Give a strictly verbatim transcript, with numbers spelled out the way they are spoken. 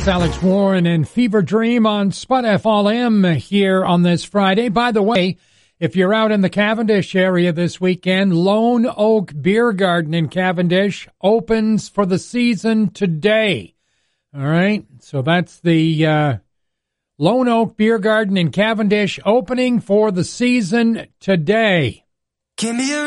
It's Alex Warren and Fever Dream on Spot F M here on this Friday. By the way, if you're out in the Cavendish area this weekend, Lone Oak Beer Garden in Cavendish opens for the season today. All right, so that's the uh, Lone Oak Beer Garden in Cavendish opening for the season today. Give me a